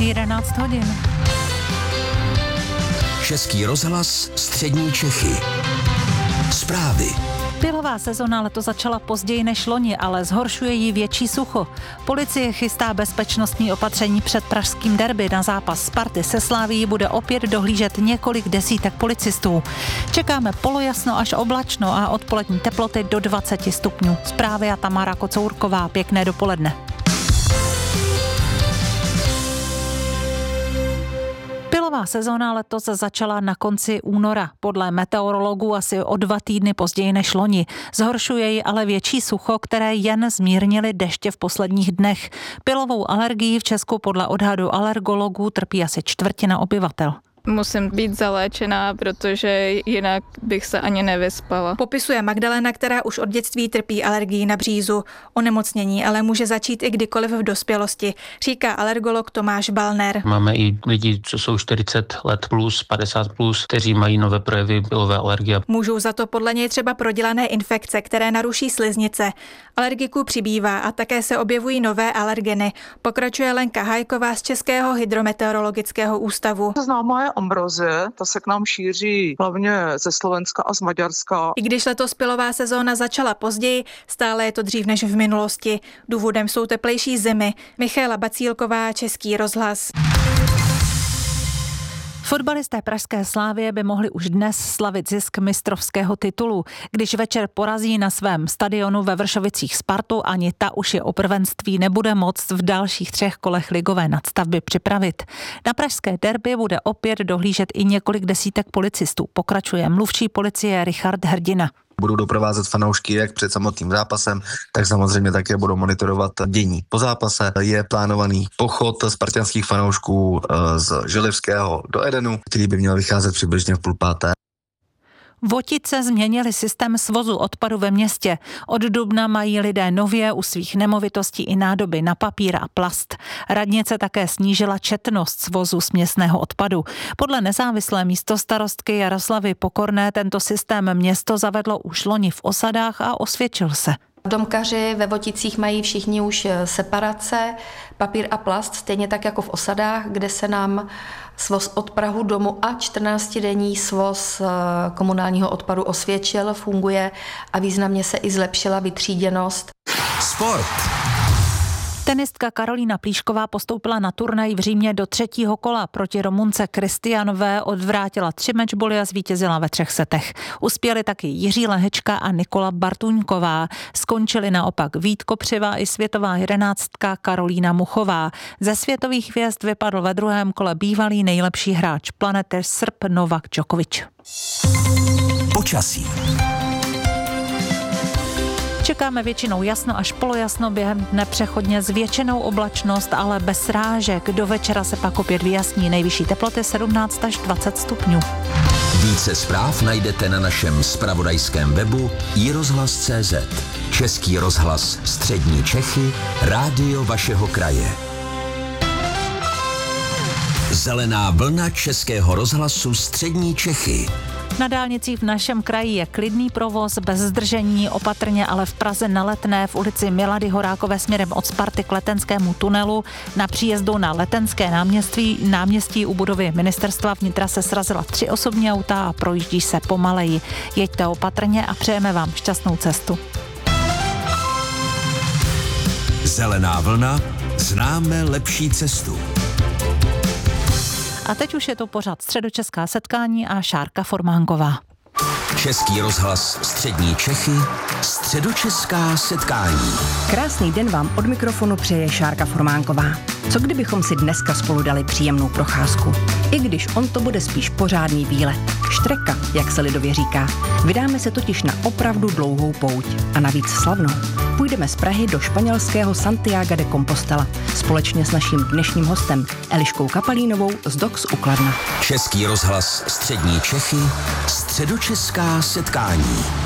11 hodin. Český rozhlas Střední Čechy. Zprávy. Pilová sezona letos začala později než loni, ale zhoršuje ji větší sucho. Policie chystá bezpečnostní opatření před pražským derby. Na zápas Sparty se Slavií bude opět dohlížet několik desítek policistů. Čekáme polojasno až oblačno a odpolední teploty do 20 stupňů. Zprávy a Tamara Kocourková. Pěkné dopoledne. Pilová sezóna letos začala na konci února. Podle meteorologů asi o 2 týdny později než loni. Zhoršuje ji ale větší sucho, které jen zmírnily deště v posledních dnech. Pilovou alergií v Česku podle odhadu alergologů trpí asi 1/4 obyvatel. Musím být zaléčená, protože jinak bych se ani nevyspala. Popisuje Magdalena, která už od dětství trpí alergií na břízu. Onemocnění ale může začít i kdykoliv v dospělosti, říká alergolog Tomáš Balner. Máme i lidi, co jsou 40 let plus, 50 plus, kteří mají nové projevy pilové alergie. Můžou za to podle něj třeba prodělané infekce, které naruší sliznice. Alergiků přibývá a také se objevují nové alergeny. Pokračuje Lenka Hajková z Českého hydrometeorologického ústavu. Známá je ambrozie, ta se k nám šíří hlavně ze Slovenska a z Maďarska. I když letos pilová sezóna začala později, stále je to dřív než v minulosti. Důvodem jsou teplejší zimy. Michaela Bacílková, Český rozhlas. Fotbalisté pražské Slavie by mohli už dnes slavit zisk mistrovského titulu. Když večer porazí na svém stadionu ve Vršovicích Spartu, ani ta už je o prvenství nebude moct v dalších 3 kolech ligové nadstavby připravit. Na pražské derby bude opět dohlížet i několik desítek policistů, pokračuje mluvčí policie Richard Hrdina. Budou doprovázet fanoušky jak před samotným zápasem, tak samozřejmě také budou monitorovat dění. Po zápase je plánovaný pochod spartanských fanoušků z Želivského do Edenu, který by měl vycházet přibližně v 4:30. Votice změnili systém svozu odpadu ve městě. Od dubna mají lidé nově u svých nemovitostí i nádoby na papír a plast. Radnice také snížila četnost svozu směsného odpadu. Podle nezávislé místostarostky Jaroslavy Pokorné tento systém město zavedlo už loni v osadách a osvědčil se. Domkaři ve Voticích mají všichni už separace, papír a plast, stejně tak jako v osadách, kde se nám svoz od prahu domu a 14denní svoz komunálního odpadu osvědčil, funguje a významně se i zlepšila vytříděnost. Sport. Tenistka Karolína Plíšková postoupila na turnaj v Římě do 3. kola. Proti Rumunce Kristianové odvrátila 3 mečboly a zvítězila ve 3 setech. Uspěli taky Jiří Lehečka a Nikola Bartuňková. Skončili naopak Vít Kopřiva i světová 11. Karolína Muchová. Ze světových hvězd vypadl ve 2. kole bývalý nejlepší hráč planety Srb Novak Djokovic. Počasí. Čekáme většinou jasno až polojasno, během dne přechodně zvětšenou oblačnost, ale bez srážek. Do večera se pak opět vyjasní, nejvyšší teploty 17 až 20 stupňů. Více zpráv najdete na našem zpravodajském webu iRozhlas.cz. Český rozhlas Střední Čechy, rádio vašeho kraje. Zelená vlna Českého rozhlasu Střední Čechy. Na dálnicích v našem kraji je klidný provoz, bez zdržení, opatrně ale v Praze na Letné v ulici Milady Horákové směrem od Sparty k Letenskému tunelu. Na příjezdu na Letenské náměstí u budovy Ministerstva vnitra se srazila 3 osobní auta a projíždí se pomaleji. Jeďte opatrně a přejeme vám šťastnou cestu. Zelená vlna, známe lepší cestu. A teď už je to pořad Středočeská setkání a Šárka Formánková. Český rozhlas Střední Čechy, Středočeská setkání. Krásný den vám od mikrofonu přeje Šárka Formánková. Co kdybychom si dneska spolu dali příjemnou procházku? I když on to bude spíš pořádný výlet. Štreka, jak se lidově říká. Vydáme se totiž na opravdu dlouhou pouť. A navíc slavnou. Půjdeme z Prahy do španělského Santiago de Compostela. Společně s naším dnešním hostem Eliškou Kapalínovou z Dox u Kladna. Český rozhlas Střední Čechy, Středočeská setkání.